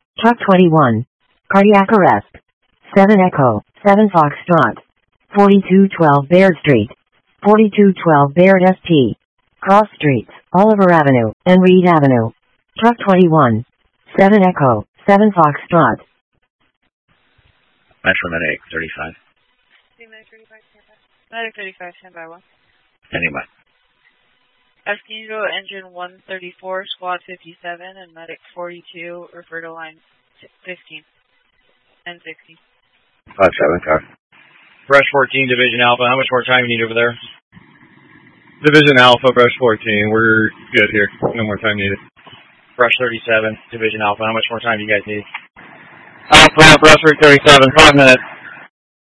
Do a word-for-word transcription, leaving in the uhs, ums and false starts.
Truck twenty-one. Cardiac arrest. seven Echo, seven Foxtrot. forty-two twelve Baird Street. forty-two twelve Baird S T. Cross Streets, Oliver Avenue, and Reed Avenue. Truck twenty-one. seven Echo, seven Foxtrot. Metro Medic thirty-five. Medic thirty-five, Medic thirty-five, stand by one. Standing by. Escondido, engine one thirty-four, squad fifty-seven, and medic forty-two, refer to line fifteen and sixteen. five seven, car. Brush fourteen, Division Alpha, how much more time you need over there? Division Alpha, Brush fourteen, we're good here. No more time needed. Brush thirty-seven, Division Alpha, how much more time do you guys need? Alpha, Brush thirty-seven, five minutes.